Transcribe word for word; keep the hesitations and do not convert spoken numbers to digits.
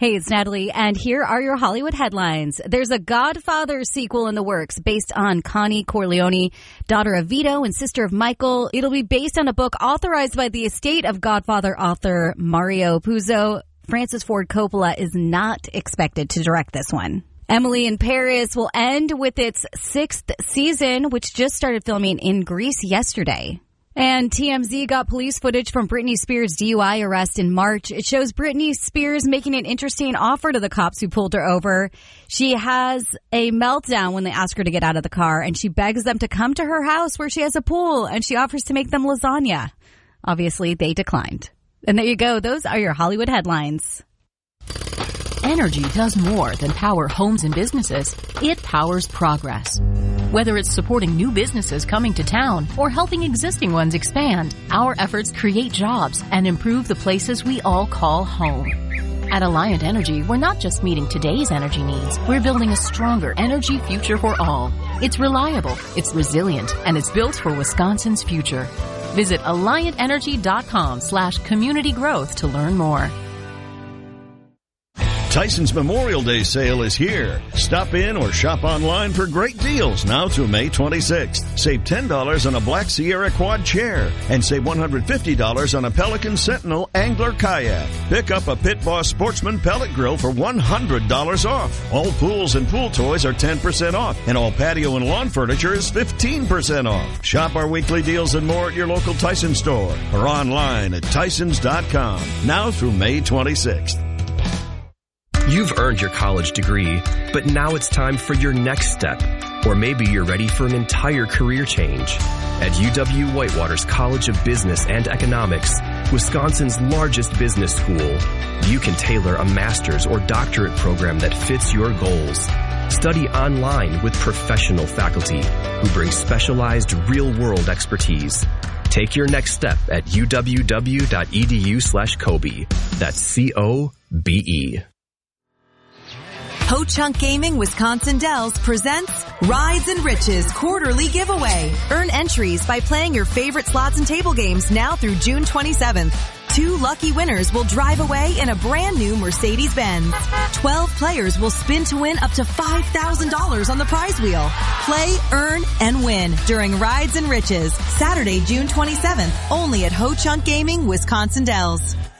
Hey, it's Natalie, and here are your Hollywood headlines. There's a Godfather sequel in the works based on Connie Corleone, daughter of Vito and sister of Michael. It'll be based on a book authorized by the estate of Godfather author Mario Puzo. Francis Ford Coppola is not expected to direct this one. Emily in Paris will end with its sixth season, which just started filming in Greece yesterday. And T M Z got police footage from Britney Spears' D U I arrest in March. It shows Britney Spears making an interesting offer to the cops who pulled her over. She has a meltdown when they ask her to get out of the car, and she begs them to come to her house where she has a pool, and she offers to make them lasagna. Obviously, they declined. And there you go. Those are your Hollywood headlines. Energy does more than power homes and businesses. It powers progress. Whether it's supporting new businesses coming to town or helping existing ones expand, our efforts create jobs and improve the places we all call home. At Alliant Energy, we're not just meeting today's energy needs. We're building a stronger energy future for all. It's reliable, it's resilient, and it's built for Wisconsin's future. Visit alliant energy.com slash community growth to learn more. Tyson's Memorial Day sale is here. Stop in or shop online for great deals now through May twenty-sixth. Save ten dollars on a Black Sierra quad chair and save one hundred fifty dollars on a Pelican Sentinel angler kayak. Pick up a Pit Boss Sportsman pellet grill for one hundred dollars off. All pools and pool toys are ten percent off, and all patio and lawn furniture is fifteen percent off. Shop our weekly deals and more at your local Tyson store or online at tysons dot com now through May twenty-sixth. You've earned your college degree, but now it's time for your next step. Or maybe you're ready for an entire career change. At U W-Whitewater's College of Business and Economics, Wisconsin's largest business school, you can tailor a master's or doctorate program that fits your goals. Study online with professional faculty who bring specialized real-world expertise. Take your next step at uww.edu slash Kobe. That's C O B E. Ho-Chunk Gaming Wisconsin Dells presents Rides and Riches quarterly giveaway. Earn entries by playing your favorite slots and table games now through June twenty-seventh. Two lucky winners will drive away in a brand new Mercedes-Benz. Twelve players will spin to win up to five thousand dollars on the prize wheel. Play, earn, and win during Rides and Riches. Saturday, June twenty-seventh, only at Ho-Chunk Gaming Wisconsin Dells.